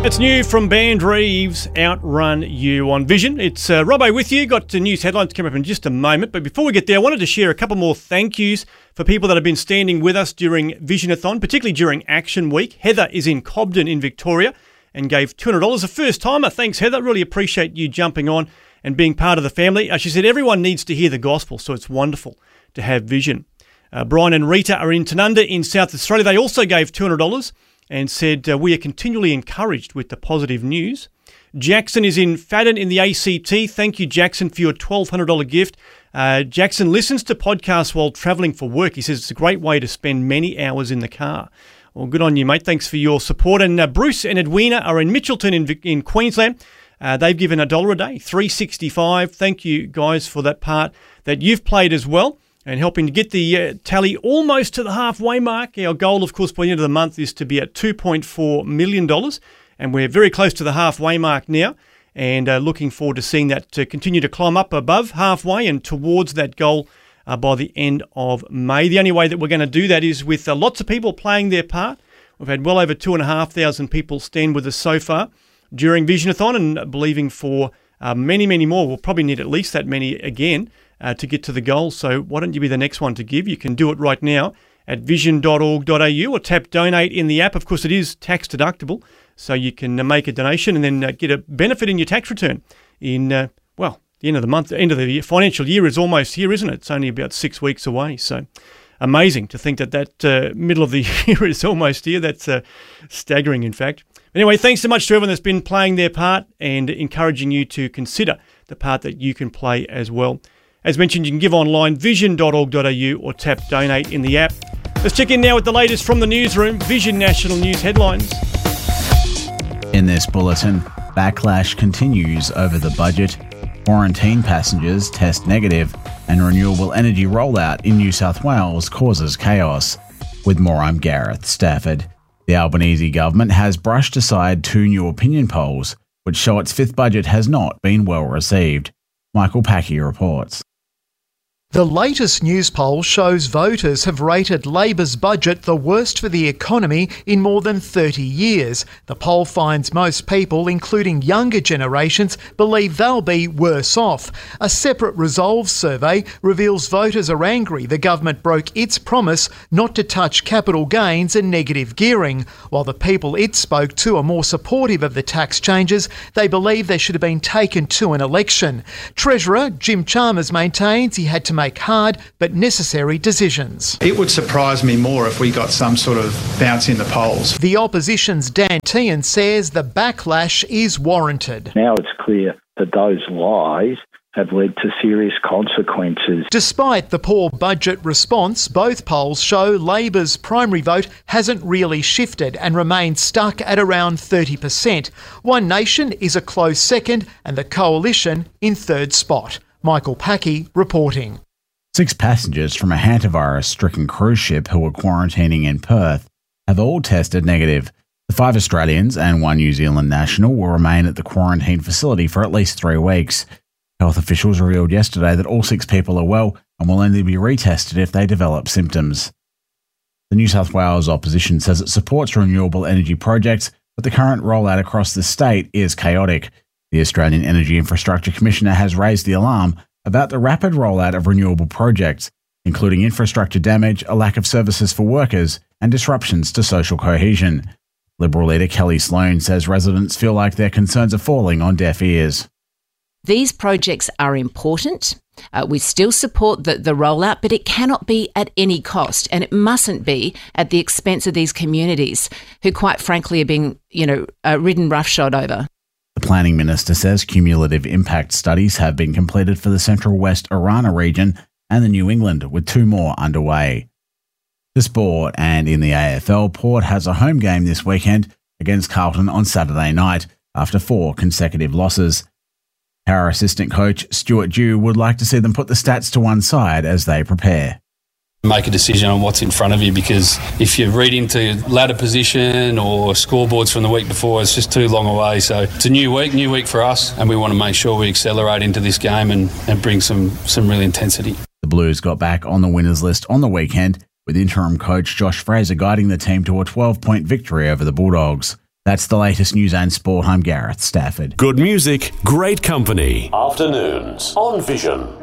It's new from Band Reeves, Outrun You on Vision. It's Robbo with you. Got news headlines coming up in just a moment. But before we get there, I wanted to share a couple more thank yous for people that have been standing with us during Visionathon, particularly during Action Week. Heather is in Cobden in Victoria and gave $200. A first-timer. Thanks, Heather. Really appreciate you jumping on and being part of the family. She said everyone needs to hear the gospel, so it's wonderful to have Vision. Brian and Rita are in Tanunda in South Australia. They also gave $200. And said, we are continually encouraged with the positive news. Jackson is in Fadden in the ACT. Thank you, Jackson, for your $1,200 gift. Jackson listens to podcasts while travelling for work. He says it's a great way to spend many hours in the car. Well, good on you, mate. Thanks for your support. And Bruce and Edwina are in Mitchelton in Queensland. They've given $1 a day, $3.65. Thank you, guys, for that part that you've played as well, and helping to get the tally almost to the halfway mark. Our goal, of course, by the end of the month is to be at $2.4 million, and we're very close to the halfway mark now, and looking forward to seeing that continue to climb up above halfway and towards that goal by the end of May. The only way that we're going to do that is with lots of people playing their part. We've had well over 2,500 people stand with us so far during Visionathon, and believing for many, many more. We'll probably need at least that many again to get to the goal. So why don't you be the next one to give? You can do it right now at vision.org.au or tap donate in the app. Of course, it is tax deductible, so you can make a donation and then get a benefit in your tax return in, the end of the month. The end of the financial year is almost here, isn't it? It's only about 6 weeks away. So amazing to think that middle of the year is almost here. That's staggering, in fact. Anyway, thanks so much to everyone that's been playing their part and encouraging you to consider the part that you can play as well. As mentioned, you can give online, vision.org.au, or tap donate in the app. Let's check in now with the latest from the newsroom, Vision National News headlines. In this bulletin, backlash continues over the budget, quarantine passengers test negative, and renewable energy rollout in New South Wales causes chaos. With more, I'm Gareth Stafford. The Albanese government has brushed aside 2 new opinion polls, which show its 5th budget has not been well received. Michael Packey reports. The latest news poll shows voters have rated Labor's budget the worst for the economy in more than 30 years. The poll finds most people, including younger generations, believe they'll be worse off. A separate Resolve survey reveals voters are angry the government broke its promise not to touch capital gains and negative gearing. While the people it spoke to are more supportive of the tax changes, they believe they should have been taken to an election. Treasurer Jim Chalmers maintains he had to make hard but necessary decisions. It would surprise me more if we got some sort of bounce in the polls. The opposition's Dan Tehan says the backlash is warranted. Now it's clear that those lies have led to serious consequences. Despite the poor budget response, both polls show Labor's primary vote hasn't really shifted and remains stuck at around 30%. One Nation is a close second and the Coalition in third spot. Michael Packey reporting. 6 passengers from a hantavirus-stricken cruise ship who were quarantining in Perth have all tested negative. The 5 Australians and 1 New Zealand national will remain at the quarantine facility for at least 3 weeks. Health officials revealed yesterday that all 6 people are well and will only be retested if they develop symptoms. The New South Wales opposition says it supports renewable energy projects, but the current rollout across the state is chaotic. The Australian Energy Infrastructure Commissioner has raised the alarm about the rapid rollout of renewable projects, including infrastructure damage, a lack of services for workers, and disruptions to social cohesion. Liberal leader Kelly Sloan says residents feel like their concerns are falling on deaf ears. These projects are important. We still support the rollout, but it cannot be at any cost, and it mustn't be at the expense of these communities who, quite frankly, are being, ridden roughshod over. The planning minister says cumulative impact studies have been completed for the Central West Orana region and the New England, with 2 more underway. To sport, and in the AFL, Port has a home game this weekend against Carlton on Saturday night after 4 consecutive losses. Our assistant coach, Stuart Dew, would like to see them put the stats to one side as they prepare. Make a decision on what's in front of you, because if you read into ladder position or scoreboards from the week before, it's just too long away. So it's a new week for us, and we want to make sure we accelerate into this game and bring some real intensity. The Blues got back on the winners list on the weekend, with interim coach Josh Fraser guiding the team to a 12-point victory over the Bulldogs. That's the latest News and Sport. I'm Gareth Stafford. Good music, great company. Afternoons on Vision.